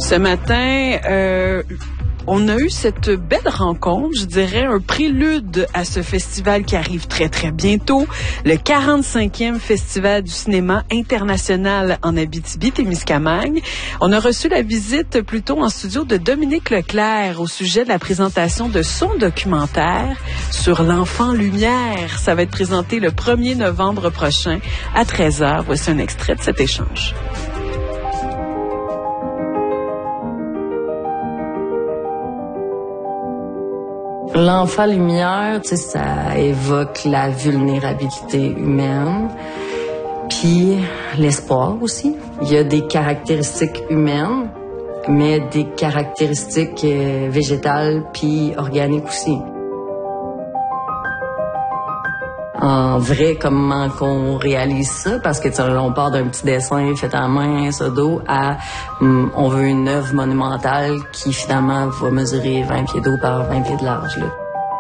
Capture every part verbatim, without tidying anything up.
Ce matin, euh, on a eu cette belle rencontre, je dirais un prélude à ce festival qui arrive très très bientôt, le quarante-cinquième Festival du cinéma international en Abitibi-Témiscamingue. On a reçu la visite plutôt en studio de Dominique Leclerc au sujet de la présentation de son documentaire sur l'enfant lumière. Ça va être présenté le premier novembre prochain à treize heures. Voici un extrait de cet échange. L'enfant lumière, tu sais, ça évoque la vulnérabilité humaine, puis l'espoir aussi. Il y a des caractéristiques humaines, mais des caractéristiques euh, végétales puis organiques aussi. En vrai, comment qu'on réalise ça? Parce que tu sais, on part d'un petit dessin fait à main, ça d'eau, à hum, on veut une œuvre monumentale qui finalement va mesurer vingt pieds d'eau par vingt pieds de large. Là.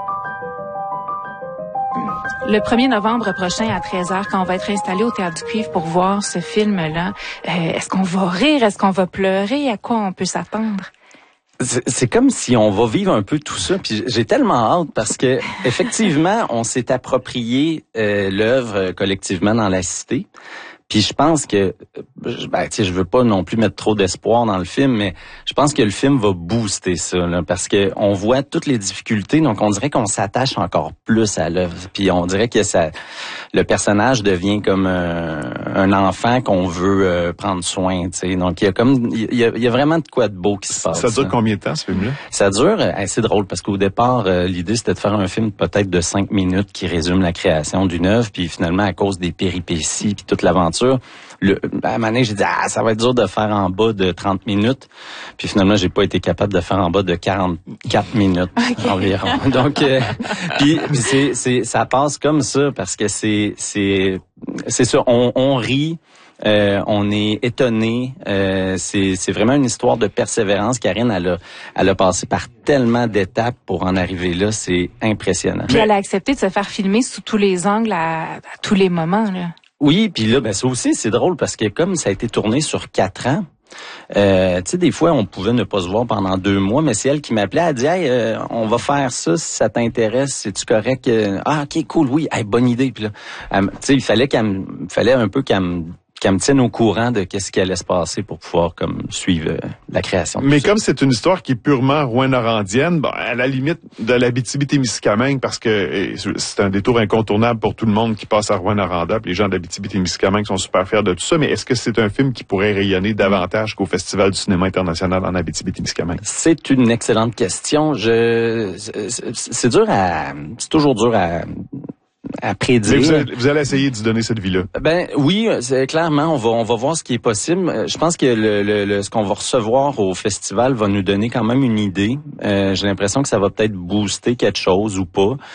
Le premier novembre prochain à treize heures, quand on va être installé au Théâtre du Cuivre pour voir ce film-là, euh, est-ce qu'on va rire? Est-ce qu'on va pleurer? À quoi on peut s'attendre? C'est comme si on va vivre un peu tout ça, puis j'ai tellement hâte parce que effectivement, on s'est approprié euh, l'œuvre collectivement dans la cité. Puis je pense que, ben, tu sais, je veux pas non plus mettre trop d'espoir dans le film, mais je pense que le film va booster ça, là, parce que on voit toutes les difficultés, donc on dirait qu'on s'attache encore plus à l'œuvre. Puis on dirait que ça, le personnage devient comme un, un enfant qu'on veut euh, prendre soin, tu sais. Donc il y a comme, il y a, il y a vraiment de quoi de beau qui se passe. Ça dure combien de temps ce film-là? Ça dure, euh, c'est drôle parce qu'au départ, euh, l'idée c'était de faire un film peut-être de cinq minutes qui résume la création d'une œuvre, puis finalement à cause des péripéties puis toute l'aventure. Le, à un moment donné, j'ai dit, ah, ça va être dur de faire en bas de trente minutes. Puis finalement, j'ai pas été capable de faire en bas de quarante-quatre minutes okay. environ. Donc, euh, puis, puis c'est, c'est, ça passe comme ça parce que c'est, c'est, c'est ça, on, on rit. Euh, on est étonné. Euh, c'est, c'est vraiment une histoire de persévérance. Karine, elle a, elle a passé par tellement d'étapes pour en arriver là. C'est impressionnant. Puis elle a accepté de se faire filmer sous tous les angles à, à tous les moments, là. Oui, puis là, ben ça aussi, c'est drôle parce que comme ça a été tourné sur quatre ans, euh, tu sais, des fois, on pouvait ne pas se voir pendant deux mois, mais c'est elle qui m'appelait, elle dit, hey, euh, on va faire ça si ça t'intéresse, c'est-tu correct? Ah, ok, cool, oui, hey, bonne idée. Puis là, tu sais, il fallait qu'elle me, fallait un peu qu'elle me qu'elle me tienne au courant de qu'est-ce qui allait se passer pour pouvoir comme suivre euh, la création. Mais ça. Comme c'est une histoire qui est purement rouyn-norandienne, bon, à la limite de l'Abitibi-Témiscamingue, parce que c'est un détour incontournable pour tout le monde qui passe à Rouyn-Noranda, puis les gens d'Abitibi-Témiscamingue sont super fiers de tout ça, mais est-ce que c'est un film qui pourrait rayonner davantage qu'au Festival du cinéma international en Abitibi-Témiscamingue? C'est une excellente question. Je, c'est, c'est dur à, c'est toujours dur à à prédire. Vous allez, vous allez essayer d'y donner cette vie-là. Ben oui, c'est clairement, on va on va voir ce qui est possible. Je pense que le, le, le ce qu'on va recevoir au festival va nous donner quand même une idée. Euh, j'ai l'impression que ça va peut-être booster quelque chose ou pas.